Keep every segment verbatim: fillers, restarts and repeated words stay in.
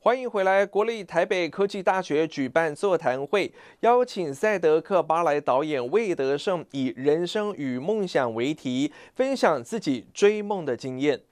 欢迎回来！国立台北科技大学举办座谈会，邀请赛德克巴莱导演魏德圣以“人生与梦想”为题，分享自己追梦的经验。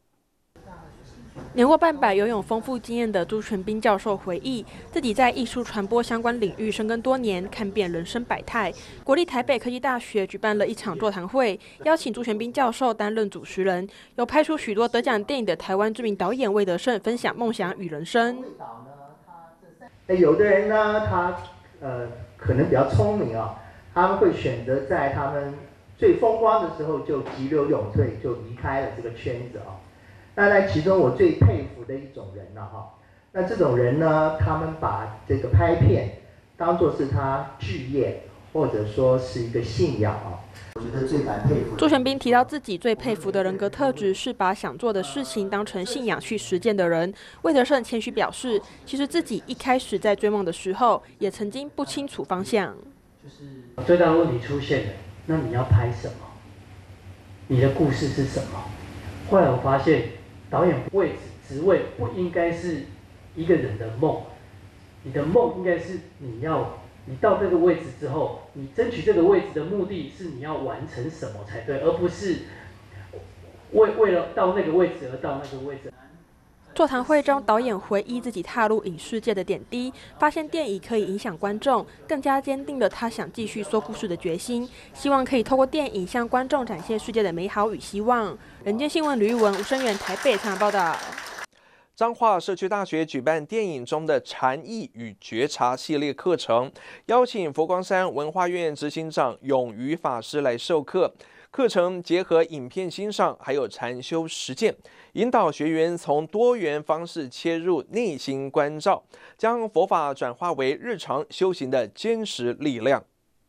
年过半百、拥有丰富经验的朱全斌教授回忆，自己在艺术传播相关领域深耕多年，看遍人生百态。国立台北科技大学举办了一场座谈会，邀请朱全斌教授担任主持人，由拍出许多得奖电影的台湾知名导演魏德圣分享梦想与人生。 有的人呢，他呃可能比较聪明啊，他们会选择在他们最风光的时候就急流勇退，就离开了这个圈子啊。那在其中我最佩服的一种人了哈，那这种人呢，他们把这个拍片当作是他职业，或者说是一个信仰啊。我觉得最感佩服。 朱全斌提到自己最佩服的人格特质是把想做的事情当成信仰去实践的人。魏德圣谦虚表示，其实自己一开始在追梦的时候，也曾经不清楚方向。 就是最大的问题出现了，那你要拍什么？你的故事是什么？后来我发现。导演位置职位不应该是一个人的梦，你的梦应该是你要你到这个位置之后，你争取这个位置的目的是你要完成什么才对，而不是为为了到那个位置而到那个位置。 座谈会中，导演回忆自己踏入影视界的点滴，发现电影可以影响观众，更加坚定了他想继续说故事的决心。希望可以透过电影向观众展现世界的美好与希望。人间新闻吕玉文、吴声源台北采访报道。 彰化社区大学举办电影中的禅意与觉察系列课程，邀请佛光山文化院执行长永瑜法师来授课。课程结合影片欣赏，还有禅修实践，引导学员从多元方式切入内心关照，将佛法转化为日常修行的坚实力量。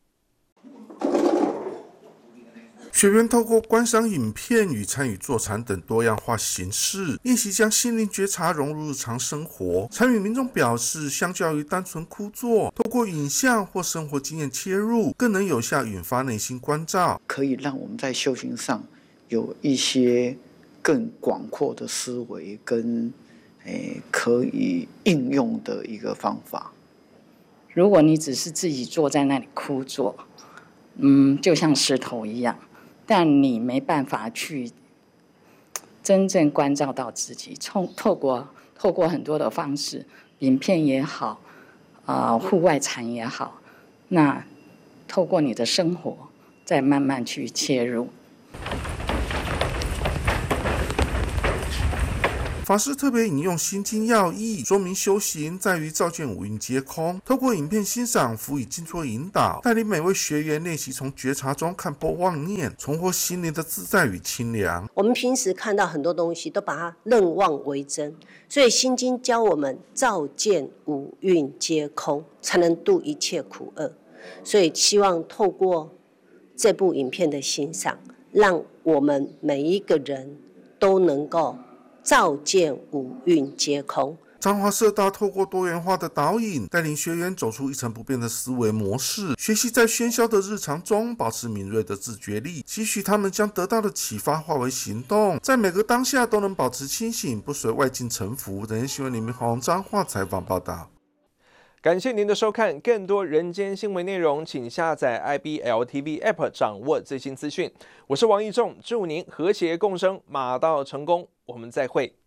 学员透过观赏影片与参与坐禅等多样化形式，练习将心灵觉察融入日常生活。参与民众表示，相较于单纯枯坐，透过影像或生活经验切入，更能有效引发内心关照， 可以让我们在修行上有一些更广阔的思维跟诶可以应用的一个方法。 如果你只是自己坐在那里枯坐，嗯，就像石头一样。但你没办法去真正关照到自己，透过透过很多的方式，影片也好，啊、呃，户外禅也好，那透过你的生活，再慢慢去切入。 法师特别引用心经要义，说明修行在于照见五蕴皆空。透过影片欣赏，辅以静坐引导，带领每位学员练习从觉察中看破妄念，重获心灵的自在与清凉。 我们平时看到很多东西，都把它认妄为真，所以心经教我们照见五蕴皆空，才能度一切苦厄。所以希望透过这部影片的欣赏，让我们每一个人都能够照见五蕴皆空。 彰化社大透过多元化的导引，带领学员走出一成不变的思维模式，学习在喧嚣的日常中保持敏锐的自觉力，期许他们将得到的启发化为行动，在每个当下都能保持清醒，不随外境臣服。人间新闻李明宏彰化采访报道。 感谢您的收看，更多人间新闻内容，请下载 I B L T V App 掌握最新资讯。我是王义仲，祝您和谐共生，马到成功，我们再会。